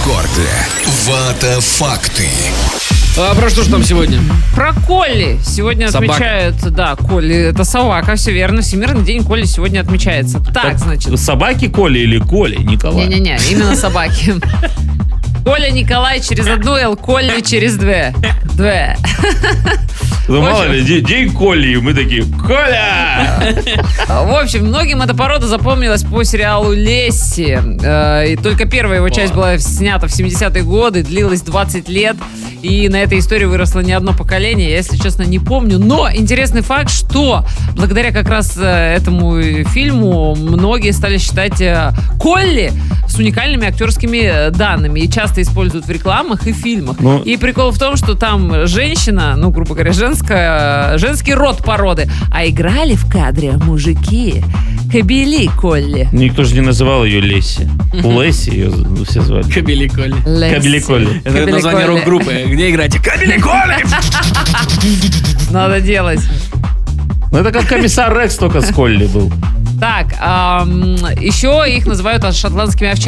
Рекорды. Вата-факты. Про что же там сегодня? Про Колли сегодня отмечают. Да, Колли, это собака, все верно. Всемирный день Колли сегодня отмечается. Так, значит. Собаки Коли или Коли? Николай? Не-не-не, именно собаки. Коля Николай через одну, Эл Колли через две. Ну, мало ли, день Коли, и мы такие: Коля! В общем, многим эта порода запомнилась по сериалу «Лесси». И только первая его часть была снята в 70-е годы, длилась 20 лет. И на этой истории выросло не одно поколение. Я, если честно, не помню. Но интересный факт, что благодаря как раз этому фильму многие стали считать Колли с уникальными актерскими данными. И часто используют в рекламах и фильмах. И прикол в том, что там женщина, ну, грубо говоря, женский род породы. А играли в кадре мужики. Кобели Колли. Никто же не называл ее Лесси. Лесси ее все звали. Кобели Колли. Кобели Колли. Это название рок-группы. Где играете? Кобели Колли! Надо делать. Ну, это как комиссар Рекс, только с Колли был. Так, еще их называют шотландскими овчарками.